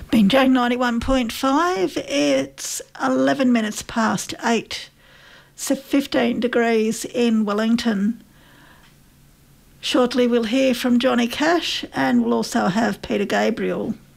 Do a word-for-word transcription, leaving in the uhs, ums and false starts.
Binjang ninety-one point five, it's eleven minutes past eight. So fifteen degrees in Wellington. Shortly we'll hear from Johnny Cash and we'll also have Peter Gabriel.